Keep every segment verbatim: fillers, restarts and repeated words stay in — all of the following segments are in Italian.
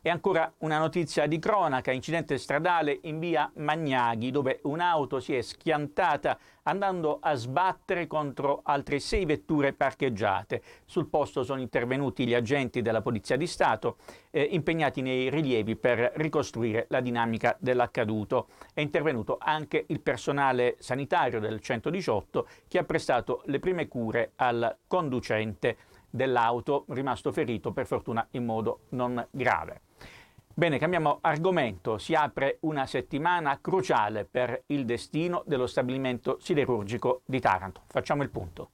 E ancora una notizia di cronaca, incidente stradale in via Magnaghi, dove un'auto si è schiantata andando a sbattere contro altre sei vetture parcheggiate. Sul posto sono intervenuti gli agenti della Polizia di Stato, eh, impegnati nei rilievi per ricostruire la dinamica dell'accaduto. È intervenuto anche il personale sanitario del centodiciotto che ha prestato le prime cure al conducente dell'auto, rimasto ferito per fortuna in modo non grave. Bene, cambiamo argomento. Si apre una settimana cruciale per il destino dello stabilimento siderurgico di Taranto. Facciamo il punto.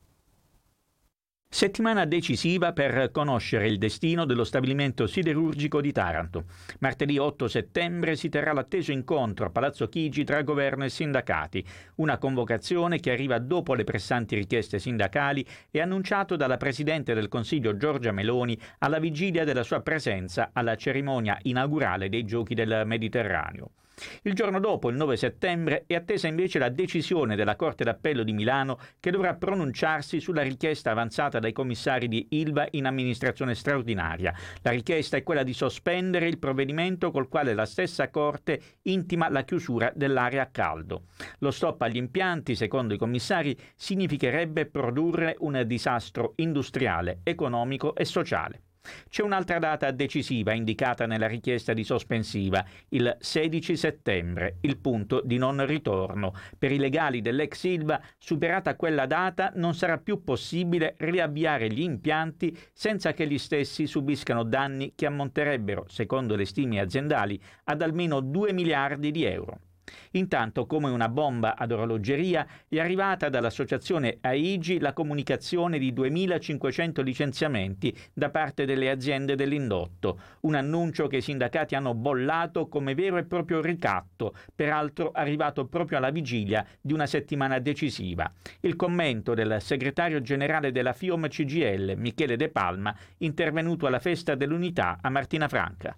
Settimana decisiva per conoscere il destino dello stabilimento siderurgico di Taranto. Martedì otto settembre si terrà l'atteso incontro a Palazzo Chigi tra governo e sindacati, una convocazione che arriva dopo le pressanti richieste sindacali e annunciato dalla Presidente del Consiglio Giorgia Meloni alla vigilia della sua presenza alla cerimonia inaugurale dei Giochi del Mediterraneo. Il giorno dopo, il nove settembre, è attesa invece la decisione della Corte d'Appello di Milano che dovrà pronunciarsi sulla richiesta avanzata dai commissari di Ilva in amministrazione straordinaria. La richiesta è quella di sospendere il provvedimento col quale la stessa Corte intima la chiusura dell'area a caldo. Lo stop agli impianti, secondo i commissari, significherebbe produrre un disastro industriale, economico e sociale. C'è un'altra data decisiva indicata nella richiesta di sospensiva, il sedici settembre, il punto di non ritorno. Per i legali dell'ex Ilva, superata quella data, non sarà più possibile riavviare gli impianti senza che gli stessi subiscano danni che ammonterebbero, secondo le stime aziendali, ad almeno due miliardi di euro. Intanto, come una bomba ad orologeria, è arrivata dall'associazione A I G I la comunicazione di duemilacinquecento licenziamenti da parte delle aziende dell'indotto, un annuncio che i sindacati hanno bollato come vero e proprio ricatto, peraltro arrivato proprio alla vigilia di una settimana decisiva. Il commento del segretario generale della FIOM C G I L, Michele De Palma, intervenuto alla Festa dell'Unità a Martina Franca.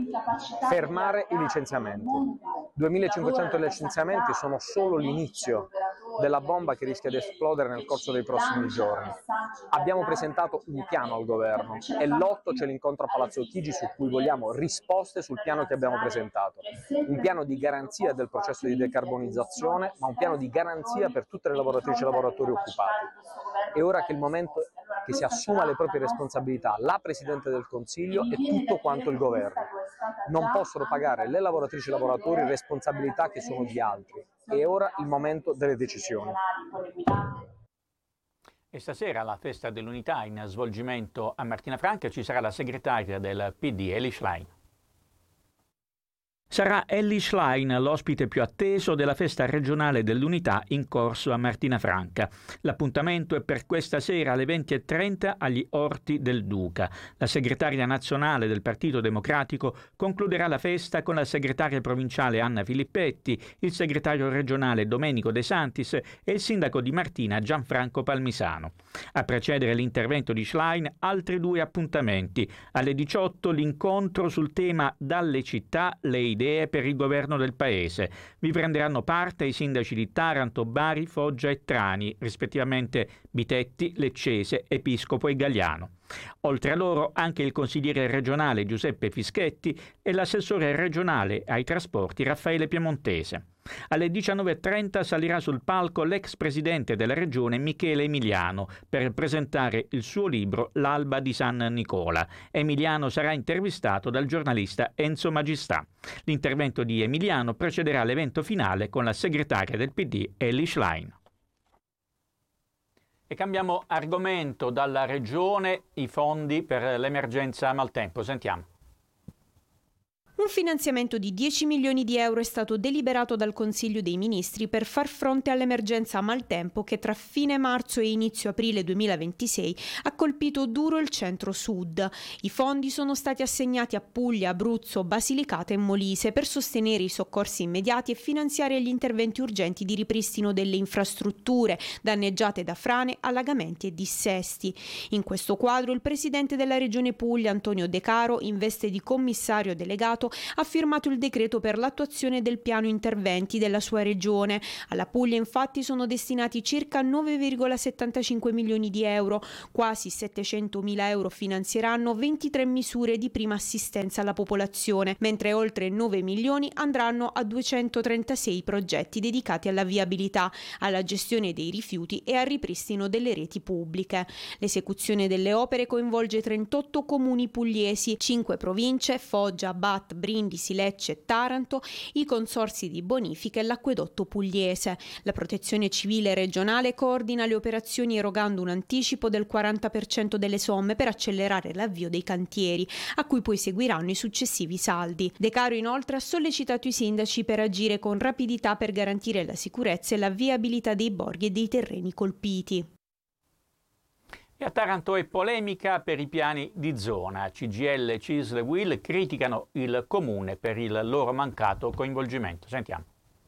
Fermare i licenziamenti. duemilacinquecento licenziamenti sono solo l'inizio della bomba che rischia di esplodere nel corso dei prossimi giorni. Abbiamo presentato un piano al governo e l'otto c'è l'incontro a Palazzo Chigi su cui vogliamo risposte sul piano che abbiamo presentato. Un piano di garanzia del processo di decarbonizzazione, ma un piano di garanzia per tutte le lavoratrici e lavoratori occupati. È ora che il momento che si assuma le proprie responsabilità la Presidente del Consiglio e tutto quanto il governo. Non possono pagare le lavoratrici e i lavoratori responsabilità che sono di altri. È ora il momento delle decisioni. E stasera alla Festa dell'Unità in svolgimento a Martina Franca ci sarà la segretaria del P D, Elly Schlein. Sarà Elly Schlein l'ospite più atteso della festa regionale dell'Unità in corso a Martina Franca. L'appuntamento è per questa sera alle venti e trenta agli Orti del Duca. La segretaria nazionale del Partito Democratico concluderà la festa con la segretaria provinciale Anna Filippetti, il segretario regionale Domenico De Santis e il sindaco di Martina Gianfranco Palmisano. A precedere l'intervento di Schlein altri due appuntamenti. Alle diciotto l'incontro sul tema Dalle città le idee per il governo del paese. Vi prenderanno parte i sindaci di Taranto, Bari, Foggia e Trani, rispettivamente Bitetti, Leccese, Episcopo e Gagliano. Oltre a loro anche il consigliere regionale Giuseppe Fischetti e l'assessore regionale ai trasporti Raffaele Piemontese. Alle diciannove e trenta salirà sul palco l'ex presidente della regione Michele Emiliano per presentare il suo libro L'alba di San Nicola. Emiliano sarà intervistato dal giornalista Enzo Magistà. L'intervento di Emiliano precederà l'evento finale con la segretaria del P D Elly Schlein. E cambiamo argomento, dalla regione i fondi per l'emergenza maltempo. Sentiamo. Un finanziamento di dieci milioni di euro è stato deliberato dal Consiglio dei Ministri per far fronte all'emergenza maltempo che tra fine marzo e inizio aprile duemilaventisei ha colpito duro il centro-sud. I fondi sono stati assegnati a Puglia, Abruzzo, Basilicata e Molise per sostenere i soccorsi immediati e finanziare gli interventi urgenti di ripristino delle infrastrutture danneggiate da frane, allagamenti e dissesti. In questo quadro il presidente della Regione Puglia, Antonio De Caro, in veste di commissario delegato, ha firmato il decreto per l'attuazione del piano interventi della sua regione. Alla Puglia infatti sono destinati circa nove virgola settantacinque milioni di euro, quasi settecentomila euro finanzieranno ventitré misure di prima assistenza alla popolazione, mentre oltre nove milioni andranno a duecentotrentasei progetti dedicati alla viabilità, alla gestione dei rifiuti e al ripristino delle reti pubbliche. L'esecuzione delle opere coinvolge trentotto comuni pugliesi, cinque province, Foggia, Bat, Brindisi, Lecce e Taranto, i consorzi di bonifica e l'acquedotto pugliese. La Protezione Civile regionale coordina le operazioni erogando un anticipo del quaranta per cento delle somme per accelerare l'avvio dei cantieri, a cui poi seguiranno i successivi saldi. De Caro inoltre ha sollecitato i sindaci per agire con rapidità per garantire la sicurezza e la viabilità dei borghi e dei terreni colpiti. E a Taranto è polemica per i piani di zona. C G I L e C I S L e U I L criticano il comune per il loro mancato coinvolgimento. Sentiamo.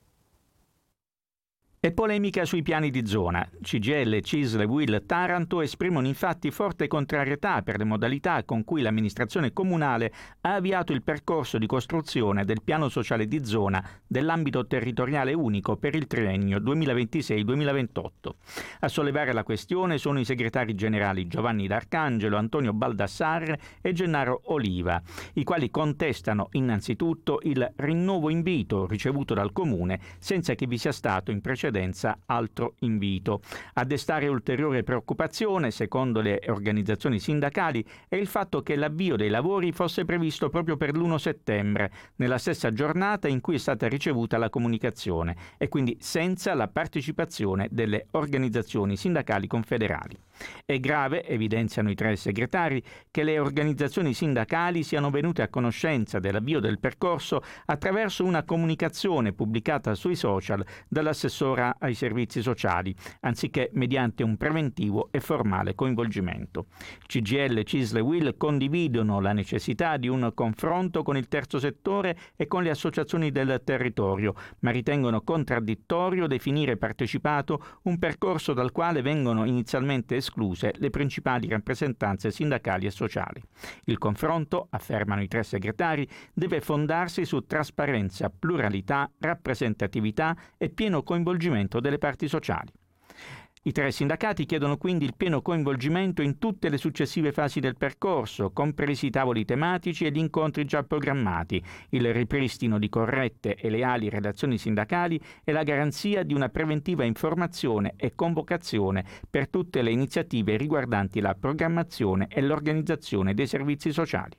E polemica sui piani di zona. C G I L, C I S L e U I L Taranto esprimono infatti forte contrarietà per le modalità con cui l'amministrazione comunale ha avviato il percorso di costruzione del piano sociale di zona dell'ambito territoriale unico per il triennio duemilaventisei duemilaventotto. A sollevare la questione sono i segretari generali Giovanni D'Arcangelo, Antonio Baldassarre e Gennaro Oliva, i quali contestano innanzitutto il rinnovo invito ricevuto dal comune senza che vi sia stato in precedenza altro invito. A destare ulteriore preoccupazione, secondo le organizzazioni sindacali, è il fatto che l'avvio dei lavori fosse previsto proprio per l'primo settembre, nella stessa giornata in cui è stata ricevuta la comunicazione, e quindi senza la partecipazione delle organizzazioni sindacali confederali. È grave, evidenziano i tre segretari, che le organizzazioni sindacali siano venute a conoscenza dell'avvio del percorso attraverso una comunicazione pubblicata sui social dall'assessora ai servizi sociali, anziché mediante un preventivo e formale coinvolgimento. C G I L, C I S L e U I L condividono la necessità di un confronto con il terzo settore e con le associazioni del territorio, ma ritengono contraddittorio definire partecipato un percorso dal quale vengono inizialmente escluse le principali rappresentanze sindacali e sociali. Il confronto, affermano i tre segretari, deve fondarsi su trasparenza, pluralità, rappresentatività e pieno coinvolgimento delle parti sociali. I tre sindacati chiedono quindi il pieno coinvolgimento in tutte le successive fasi del percorso, compresi i tavoli tematici e gli incontri già programmati, il ripristino di corrette e leali relazioni sindacali e la garanzia di una preventiva informazione e convocazione per tutte le iniziative riguardanti la programmazione e l'organizzazione dei servizi sociali.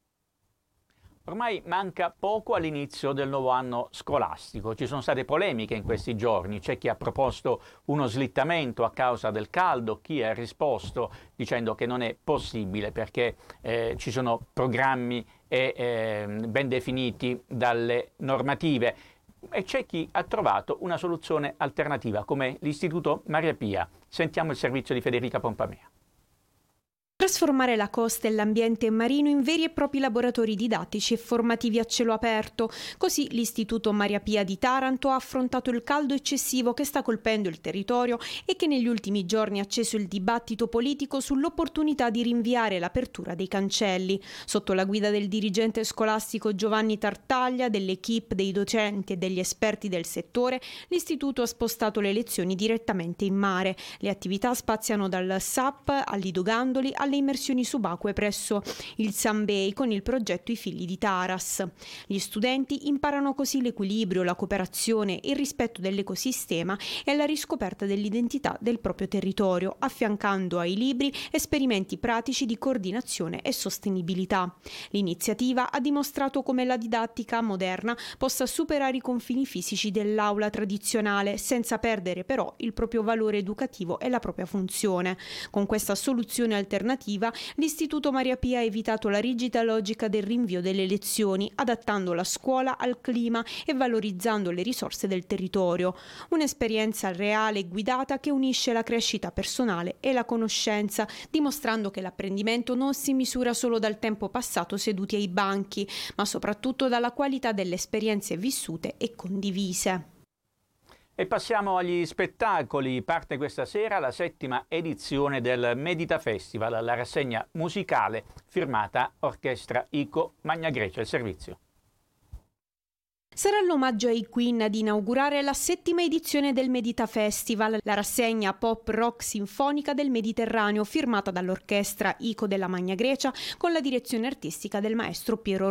Ormai manca poco all'inizio del nuovo anno scolastico. Ci sono state polemiche in questi giorni. C'è chi ha proposto uno slittamento a causa del caldo, chi ha risposto dicendo che non è possibile perché eh, ci sono programmi e, eh, ben definiti dalle normative. E c'è chi ha trovato una soluzione alternativa, come l'Istituto Maria Pia. Sentiamo il servizio di Federica Pompamea. Trasformare la costa e l'ambiente marino in veri e propri laboratori didattici e formativi a cielo aperto. Così l'Istituto Maria Pia di Taranto ha affrontato il caldo eccessivo che sta colpendo il territorio e che negli ultimi giorni ha acceso il dibattito politico sull'opportunità di rinviare l'apertura dei cancelli. Sotto la guida del dirigente scolastico Giovanni Tartaglia, dell'equipe dei docenti e degli esperti del settore, l'Istituto ha spostato le lezioni direttamente in mare. Le attività spaziano dal S A P al Lido Gandoli alle immersioni subacquee presso il Sambei con il progetto I Figli di Taras. Gli studenti imparano così l'equilibrio, la cooperazione, il rispetto dell'ecosistema e la riscoperta dell'identità del proprio territorio, affiancando ai libri esperimenti pratici di coordinazione e sostenibilità. L'iniziativa ha dimostrato come la didattica moderna possa superare i confini fisici dell'aula tradizionale senza perdere però il proprio valore educativo e la propria funzione. Con questa soluzione alternativa l'Istituto Maria Pia ha evitato la rigida logica del rinvio delle lezioni, adattando la scuola al clima e valorizzando le risorse del territorio. Un'esperienza reale e guidata che unisce la crescita personale e la conoscenza, dimostrando che l'apprendimento non si misura solo dal tempo passato seduti ai banchi, ma soprattutto dalla qualità delle esperienze vissute e condivise. E passiamo agli spettacoli. Parte questa sera la settima edizione del Medita Festival, la rassegna musicale firmata Orchestra Ico Magna Grecia. Il servizio. Sarà l'omaggio ai Queen ad inaugurare la settima edizione del Medita Festival, la rassegna pop rock sinfonica del Mediterraneo firmata dall'orchestra Ico della Magna Grecia con la direzione artistica del maestro Piero